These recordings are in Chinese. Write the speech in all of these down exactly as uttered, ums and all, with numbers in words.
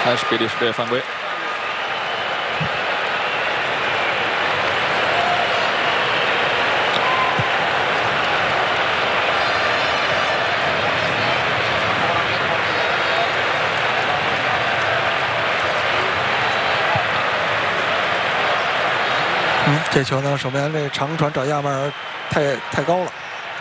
还是比利时队犯规。 嗯，这球呢，守门员这长传找亚马尔太太高了。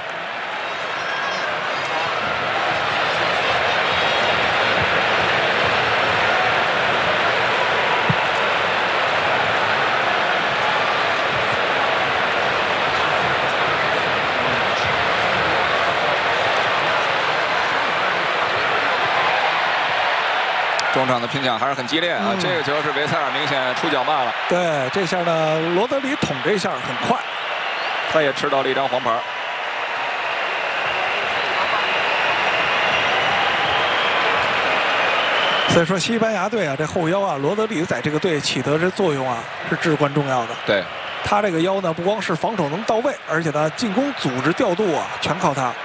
中场的拼抢还是很激烈啊！嗯、这个球是维塞尔明显出脚慢了。 对，这下呢，罗德里捅这下很快， 他也吃到了一张黄牌。 所以说，西班牙队啊，这后腰啊，罗德里在这个队起得这作用啊，是至关重要的。 对， 他这个腰呢，不光是防守能到位，而且呢，进攻组织调度啊，全靠他。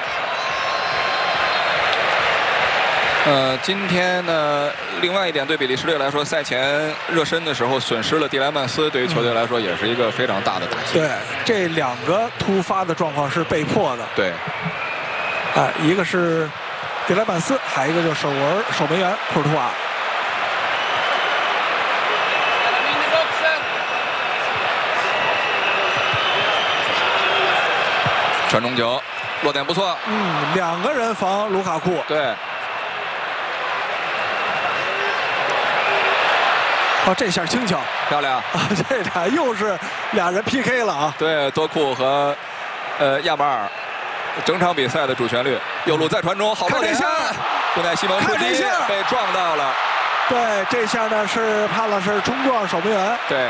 呃，今天呢，另外一点对比利时队来说，赛前热身的时候损失了蒂莱曼斯，对于球队来说也是一个非常大的打击。 对，这两个突发的状况是被迫的。 对， 哎，一个是蒂莱曼斯，还有一个就是守门守门员库尔图瓦。 传中球，落点不错。 嗯，两个人防卢卡库。 对。 哦，这下轻巧， 漂亮啊！这俩又是俩人 P K 了啊！ 对，多库和呃亚马尔，整场比赛的主旋律。右路再传中，好爆点！布奈西蒙出击被撞到了。 对，这下呢是判了是冲撞守门员。 对。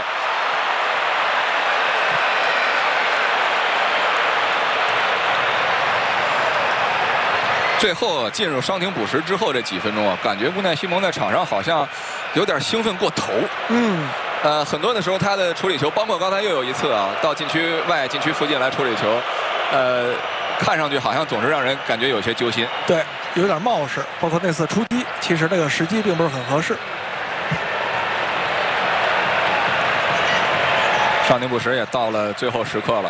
最后进入伤停补时之后这几分钟啊，感觉布奈西蒙在场上好像有点兴奋过头。 嗯， 呃，很多的时候他的处理球，包括刚才又有一次啊，到禁区外、禁区附近来处理球，呃，看上去好像总是让人感觉有些揪心。 对，有点冒失。包括那次出击，其实那个时机并不是很合适。 伤停补时也到了最后时刻了。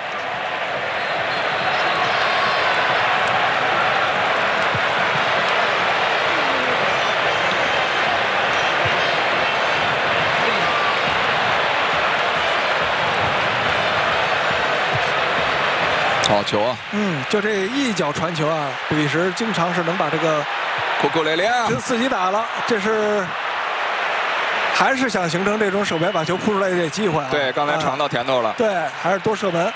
好球啊！ 嗯，就这一脚传球啊，比利时经常是能把这个库库雷利亚自己打了，这是还是想形成这种守门把球扑出来的这机会啊。 对，刚才尝到甜头了。 啊、对，还是多射门。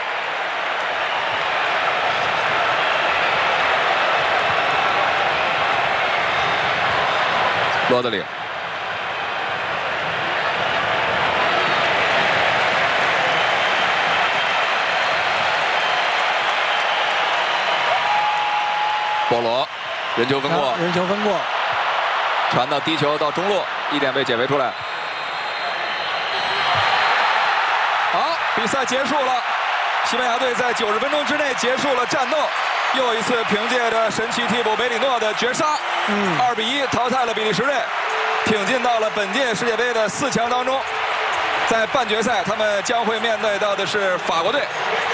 罗德里。波罗，人球分过， 人球分过， 传到低球到中路，一点被解围出来。好，比赛结束了，西班牙队在九十分钟之内结束了战斗，又一次凭借着神奇替补梅里诺的绝杀，嗯，二比一淘汰了比利时队，挺进到了本届世界杯的四强当中。在半决赛，他们将会面对到的是法国队。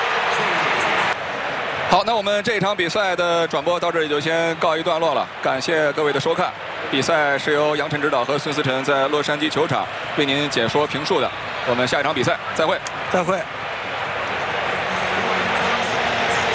好，那我们这场比赛的转播到这里就先告一段落了，感谢各位的收看。比赛是由杨晨指导和孙思辰在洛杉矶球场为您解说评述的。我们下一场比赛再会， 再会。